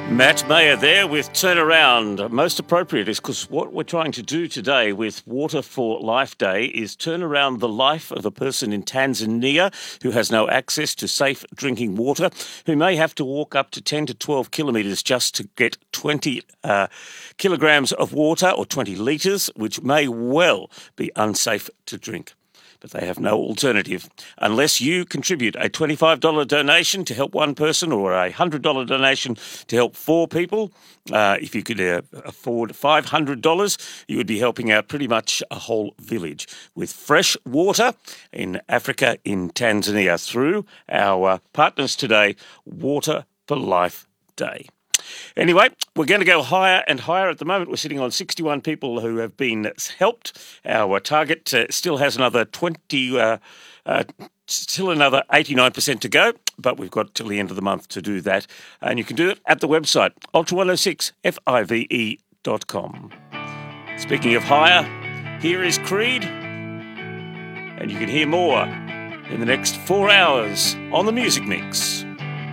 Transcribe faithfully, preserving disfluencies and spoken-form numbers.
Matt Mayer there with Turnaround. Most appropriate is because what we're trying to do today with Water for Life Day is turn around the life of a person in Tanzania who has no access to safe drinking water, who may have to walk up to ten to twelve kilometres just to get twenty uh, kilograms of water or twenty litres, which may well be unsafe to drink. But they have no alternative. Unless you contribute a twenty-five dollars donation to help one person or a one hundred dollars donation to help four people, uh, if you could uh, afford five hundred dollars, you would be helping out pretty much a whole village with fresh water in Africa, in Tanzania, through our uh, partners today, Water for Life Day. Anyway, we're going to go higher and higher. At the moment, we're sitting on sixty-one people who have been helped. Our target uh, still has another twenty, uh, uh, still another eighty-nine percent to go, but we've got till the end of the month to do that. And you can do it at the website, ultra one oh six F I V E dot com. Speaking of higher, here is Creed, and you can hear more in the next four hours on the Music Mix.